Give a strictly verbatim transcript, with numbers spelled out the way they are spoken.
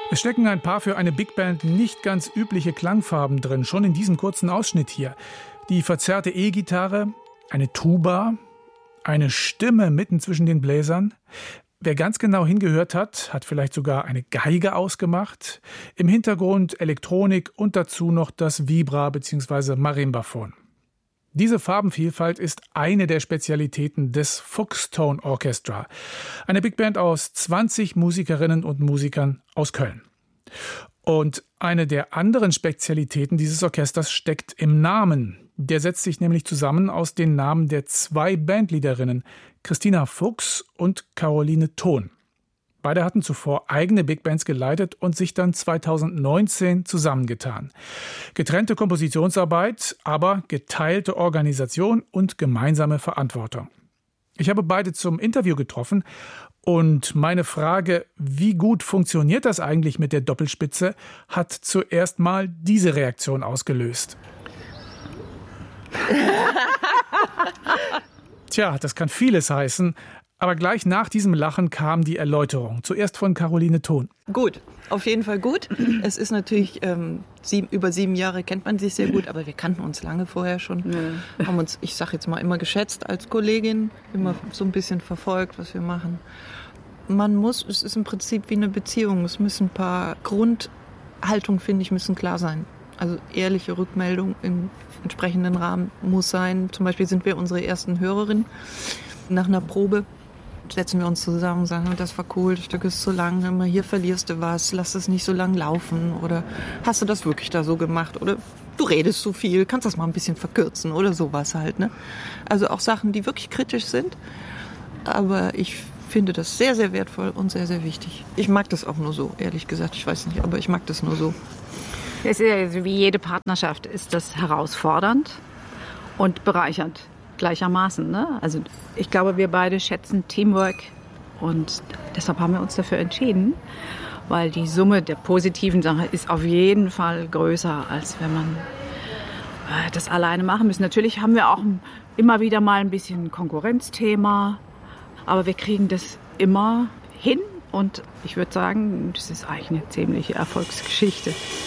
Es stecken ein paar für eine Big Band nicht ganz übliche Klangfarben drin, schon in diesem kurzen Ausschnitt hier. Die verzerrte E-Gitarre, eine Tuba, eine Stimme mitten zwischen den Bläsern. Wer ganz genau hingehört hat, hat vielleicht sogar eine Geige ausgemacht. Im Hintergrund Elektronik und dazu noch das Vibra- bzw. Marimbaphon. Diese Farbenvielfalt ist eine der Spezialitäten des Fuchs-Tone Orchestra, eine Big Band aus zwanzig Musikerinnen und Musikern aus Köln. Und eine der anderen Spezialitäten dieses Orchesters steckt im Namen. Der setzt sich nämlich zusammen aus den Namen der zwei Bandleaderinnen, Christina Fuchs und Caroline Thon. Beide hatten zuvor eigene Big Bands geleitet und sich dann zweitausendneunzehn zusammengetan. Getrennte Kompositionsarbeit, aber geteilte Organisation und gemeinsame Verantwortung. Ich habe beide zum Interview getroffen und meine Frage, wie gut funktioniert das eigentlich mit der Doppelspitze, hat zuerst mal diese Reaktion ausgelöst. Tja, das kann vieles heißen. Aber gleich nach diesem Lachen kam die Erläuterung. Zuerst von Caroline Thon. Gut, auf jeden Fall gut. Es ist natürlich, ähm, sieben, über sieben Jahre kennt man sich sehr gut, aber wir kannten uns lange vorher schon. Ja. Haben uns, ich sag jetzt mal, immer geschätzt als Kollegin, immer so ein bisschen verfolgt, was wir machen. Man muss, es ist im Prinzip wie eine Beziehung. Es müssen ein paar Grundhaltungen, finde ich, müssen klar sein. Also ehrliche Rückmeldung im entsprechenden Rahmen muss sein. Zum Beispiel sind wir unsere ersten Hörerinnen. Nach einer Probe setzen wir uns zusammen und sagen, das war cool, das Stück ist zu lang, immer hier verlierst du was, lass es nicht so lang laufen oder hast du das wirklich da so gemacht oder du redest zu viel, kannst das mal ein bisschen verkürzen oder sowas halt. Ne? Also auch Sachen, die wirklich kritisch sind, aber ich finde das sehr, sehr wertvoll und sehr, sehr wichtig. Ich mag das auch nur so, ehrlich gesagt, ich weiß nicht, aber ich mag das nur so. Es ist ja, wie jede Partnerschaft ist das herausfordernd und bereichernd. Gleichermaßen. Ne? Also ich glaube, wir beide schätzen Teamwork und deshalb haben wir uns dafür entschieden, weil die Summe der positiven Sachen ist auf jeden Fall größer, als wenn man äh, das alleine machen muss. Natürlich haben wir auch immer wieder mal ein bisschen Konkurrenzthema, aber wir kriegen das immer hin und ich würde sagen, das ist eigentlich eine ziemliche Erfolgsgeschichte.